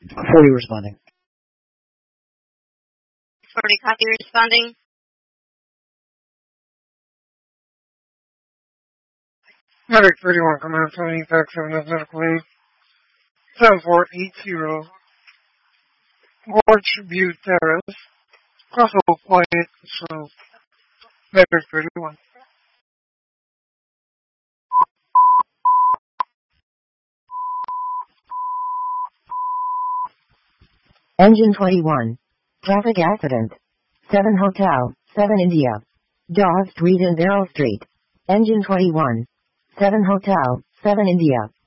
40 responding. 40 copy responding. Medic 31, command 70, fax 7, medical 7480. Gorge Butte Terrace. Crosswalk quiet, slow. Medic 31. Engine 21. Traffic accident. 7 Hotel, 7 India. Dawes Street and Darrell Street. Engine 21. 7 Hotel, 7 India.